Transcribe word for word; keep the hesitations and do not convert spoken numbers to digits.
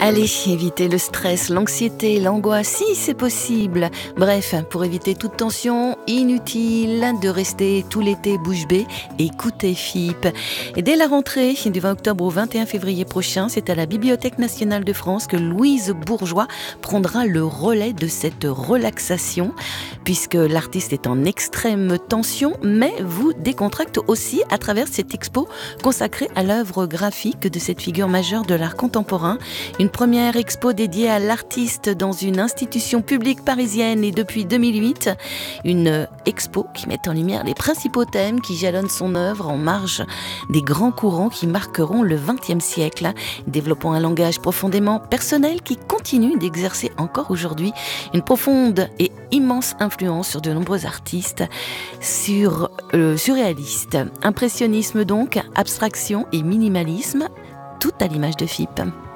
Allez, éviter le stress, l'anxiété, l'angoisse, si c'est possible. Bref, pour éviter toute tension, inutile de rester tout l'été bouche bée, écoutez F I P. Et dès la rentrée, du vingt octobre au vingt et un février prochain, c'est à la Bibliothèque nationale de France que Louise Bourgeois prendra le relais de cette relaxation, puisque l'artiste est en extrême tension, mais vous décontracte aussi à travers cette expo consacrée à l'œuvre graphique de cette figure majeure de l'art contemporain. Une première expo dédiée à l'artiste dans une institution publique parisienne et depuis deux mille huit, une expo qui met en lumière les principaux thèmes qui jalonnent son œuvre en marge des grands courants qui marqueront le vingtième siècle, développant un langage profondément personnel qui continue d'exercer encore aujourd'hui une profonde et immense influence sur de nombreux artistes, sur le surréaliste. Impressionnisme donc, abstraction et minimalisme, tout à l'image de F I P.